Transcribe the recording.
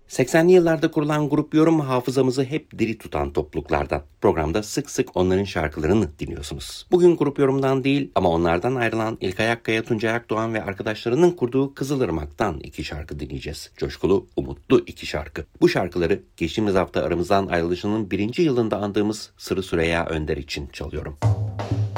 80'li yıllarda kurulan Grup Yorum hafızamızı hep diri tutan topluluklardan. Programda sık sık onların şarkılarını dinliyorsunuz. Bugün Grup Yorum'dan değil ama onlardan ayrılan İlkay Akkaya, Tuncay Akdoğan ve arkadaşlarının kurduğu Kızılırmak'tan 2 şarkı dinleyeceğiz. Coşkulu, umutlu 2 şarkı. Bu şarkıları geçtiğimiz hafta aramızdan ayrılışının 1. yılında andığımız Sırrı Süreyya Önder için çalıyorum.